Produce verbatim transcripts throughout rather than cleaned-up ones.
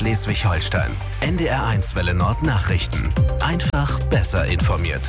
Schleswig-Holstein. N D R eins Welle Nord Nachrichten. Einfach besser informiert.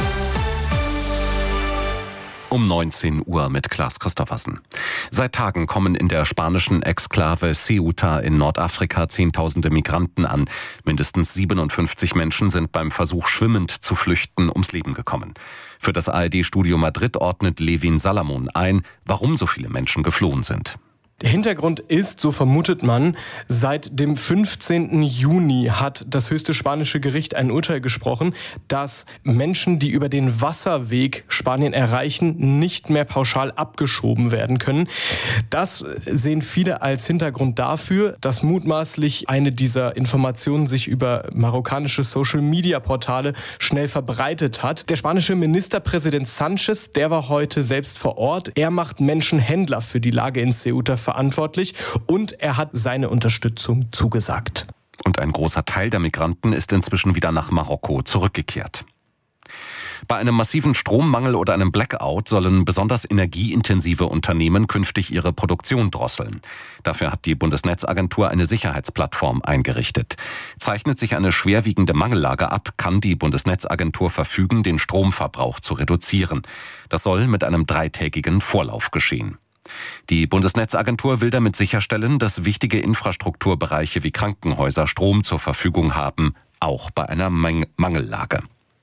Um neunzehn Uhr mit Klaas Christoffersen. Seit Tagen kommen in der spanischen Exklave Ceuta in Nordafrika Zehntausende Migranten an. Mindestens siebenundfünfzig Menschen sind beim Versuch, schwimmend zu flüchten, ums Leben gekommen. Für das A R D-Studio Madrid ordnet Levin Salamon ein, warum so viele Menschen geflohen sind. Der Hintergrund ist, so vermutet man, seit dem fünfzehnten Juni hat das höchste spanische Gericht ein Urteil gesprochen, dass Menschen, die über den Wasserweg Spanien erreichen, nicht mehr pauschal abgeschoben werden können. Das sehen viele als Hintergrund dafür, dass mutmaßlich eine dieser Informationen sich über marokkanische Social-Media-Portale schnell verbreitet hat. Der spanische Ministerpräsident Sanchez, der war heute selbst vor Ort. Er macht Menschenhändler für die Lage in Ceuta verantwortlich und er hat seine Unterstützung zugesagt. Und ein großer Teil der Migranten ist inzwischen wieder nach Marokko zurückgekehrt. Bei einem massiven Strommangel oder einem Blackout sollen besonders energieintensive Unternehmen künftig ihre Produktion drosseln. Dafür hat die Bundesnetzagentur eine Sicherheitsplattform eingerichtet. Zeichnet sich eine schwerwiegende Mangellage ab, kann die Bundesnetzagentur verfügen, den Stromverbrauch zu reduzieren. Das soll mit einem dreitägigen Vorlauf geschehen. Die Bundesnetzagentur will damit sicherstellen, dass wichtige Infrastrukturbereiche wie Krankenhäuser Strom zur Verfügung haben, auch bei einer Mang- Mangellage.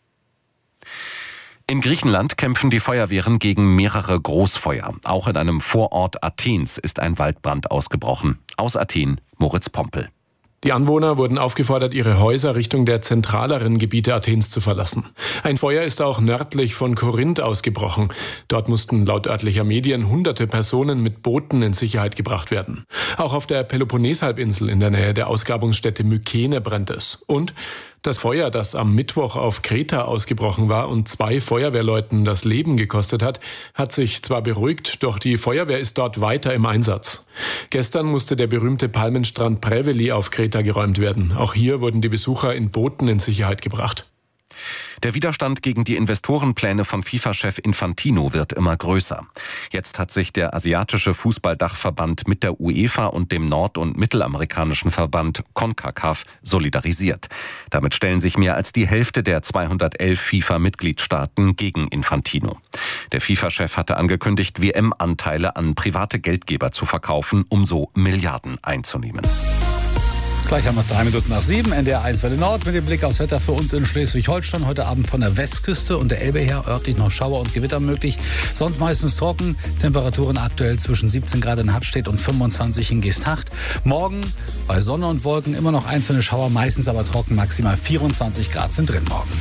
In Griechenland kämpfen die Feuerwehren gegen mehrere Großfeuer. Auch in einem Vorort Athens ist ein Waldbrand ausgebrochen. Aus Athen, Moritz Pompel. Die Anwohner wurden aufgefordert, ihre Häuser Richtung der zentraleren Gebiete Athens zu verlassen. Ein Feuer ist auch nördlich von Korinth ausgebrochen. Dort mussten laut örtlicher Medien hunderte Personen mit Booten in Sicherheit gebracht werden. Auch auf der Peloponneshalbinsel in der Nähe der Ausgrabungsstätte Mykene brennt es. Und das Feuer, das am Mittwoch auf Kreta ausgebrochen war und zwei Feuerwehrleuten das Leben gekostet hat, hat sich zwar beruhigt, doch die Feuerwehr ist dort weiter im Einsatz. Gestern musste der berühmte Palmenstrand Preveli auf Kreta geräumt werden. Auch hier wurden die Besucher in Booten in Sicherheit gebracht. Der Widerstand gegen die Investorenpläne von FIFA-Chef Infantino wird immer größer. Jetzt hat sich der asiatische Fußballdachverband mit der UEFA und dem nord- und mittelamerikanischen Verband CONCACAF solidarisiert. Damit stellen sich mehr als die Hälfte der zweihundertelf FIFA-Mitgliedstaaten gegen Infantino. Der FIFA-Chef hatte angekündigt, W M-Anteile an private Geldgeber zu verkaufen, um so Milliarden einzunehmen. Gleich haben wir es drei Minuten nach sieben. N D R eins Welle Nord mit dem Blick aufs Wetter für uns in Schleswig-Holstein. Heute Abend von der Westküste und der Elbe her örtlich noch Schauer und Gewitter möglich. Sonst meistens trocken. Temperaturen aktuell zwischen siebzehn Grad in Hattstedt und fünfundzwanzig in Geesthacht. Morgen bei Sonne und Wolken immer noch einzelne Schauer, meistens aber trocken. Maximal vierundzwanzig Grad sind drin morgen.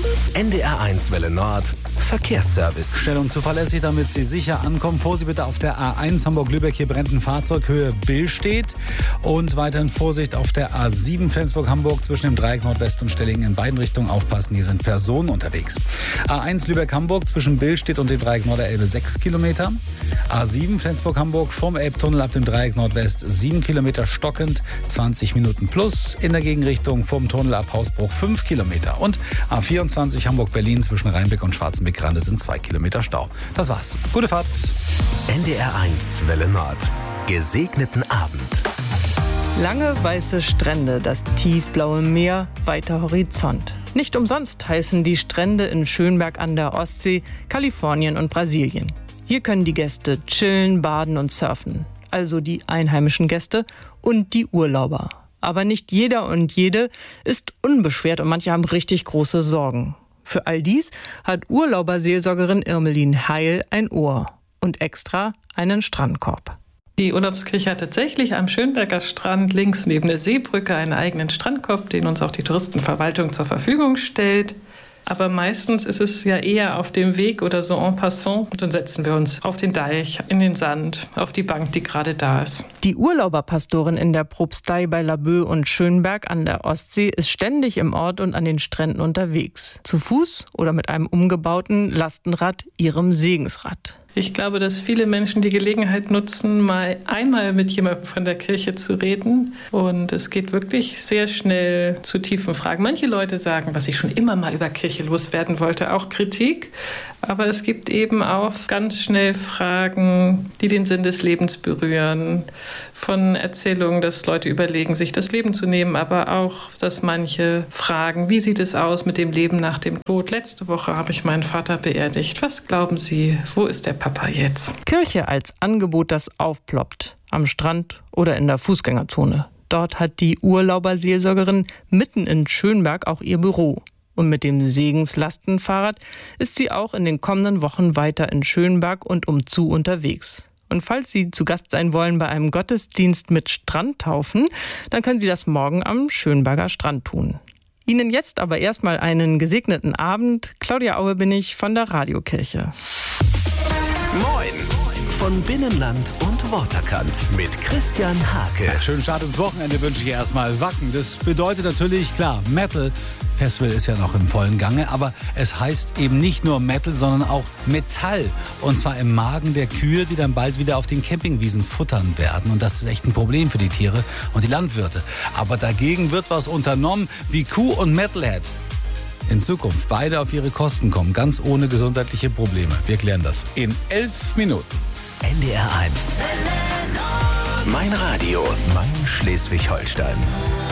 N D R eins Welle Nord Verkehrsservice. Stellung zuverlässig, damit Sie sicher ankommen. Vorsicht bitte auf der A eins Hamburg-Lübeck. Hier brennt ein Fahrzeug Höhe Billstedt. Und weiterhin Vorsicht auf der A sieben Flensburg-Hamburg zwischen dem Dreieck Nordwest und Stellingen in beiden Richtungen aufpassen. Hier sind Personen unterwegs. A eins Lübeck-Hamburg zwischen Billstedt und dem Dreieck Norderelbe sechs Kilometer. A sieben Flensburg-Hamburg vom Elbtunnel ab dem Dreieck Nordwest sieben Kilometer stockend, zwanzig Minuten plus. In der Gegenrichtung vom Tunnel ab Hausbruch fünf Kilometer. Und A vierundzwanzig Hamburg-Berlin zwischen Rheinbeck und Schwarzenbeck-Rande sind zwei Kilometer Stau. Das war's. Gute Fahrt. N D R eins Welle Nord. Gesegneten Abend. Lange weiße Strände, das tiefblaue Meer, weiter Horizont. Nicht umsonst heißen die Strände in Schönberg an der Ostsee Kalifornien und Brasilien. Hier können die Gäste chillen, baden und surfen. Also die einheimischen Gäste und die Urlauber. Aber nicht jeder und jede ist unbeschwert und manche haben richtig große Sorgen. Für all dies hat Urlauberseelsorgerin Irmelin Heil ein Ohr und extra einen Strandkorb. Die Urlaubskirche hat tatsächlich am Schönberger Strand links neben der Seebrücke einen eigenen Strandkorb, den uns auch die Touristenverwaltung zur Verfügung stellt. Aber meistens ist es ja eher auf dem Weg oder so en passant. Und dann setzen wir uns auf den Deich, in den Sand, auf die Bank, die gerade da ist. Die Urlauberpastorin in der Propstei bei Laboe und Schönberg an der Ostsee ist ständig im Ort und an den Stränden unterwegs. Zu Fuß oder mit einem umgebauten Lastenrad, ihrem Segensrad. Ich glaube, dass viele Menschen die Gelegenheit nutzen, mal einmal mit jemandem von der Kirche zu reden. Und es geht wirklich sehr schnell zu tiefen Fragen. Manche Leute sagen, was ich schon immer mal über Kirche loswerden wollte, auch Kritik. Aber es gibt eben auch ganz schnell Fragen, die den Sinn des Lebens berühren. Von Erzählungen, dass Leute überlegen, sich das Leben zu nehmen, aber auch, dass manche fragen, wie sieht es aus mit dem Leben nach dem Tod? Letzte Woche habe ich meinen Vater beerdigt. Was glauben Sie, wo ist der Papa jetzt? Kirche als Angebot, das aufploppt. Am Strand oder in der Fußgängerzone. Dort hat die Urlauberseelsorgerin mitten in Schönberg auch ihr Büro. Und mit dem Segenslastenfahrrad ist sie auch in den kommenden Wochen weiter in Schönberg und umzu unterwegs. Und falls Sie zu Gast sein wollen bei einem Gottesdienst mit Strandtaufen, dann können Sie das morgen am Schönberger Strand tun. Ihnen jetzt aber erstmal einen gesegneten Abend. Claudia Aue bin ich von der Radiokirche. Moin! Von Binnenland und Waterkant mit Christian Hake. Ja, schönen Start ins Wochenende wünsche ich erstmal. Wacken, das bedeutet natürlich, klar, Metal. Festival ist ja noch im vollen Gange, aber es heißt eben nicht nur Metal, sondern auch Metall. Und zwar im Magen der Kühe, die dann bald wieder auf den Campingwiesen futtern werden. Und das ist echt ein Problem für die Tiere und die Landwirte. Aber dagegen wird was unternommen, wie Kuh und Metalhead in Zukunft beide auf ihre Kosten kommen, ganz ohne gesundheitliche Probleme. Wir klären das in elf Minuten. N D R eins. Mein Radio, mein Schleswig-Holstein.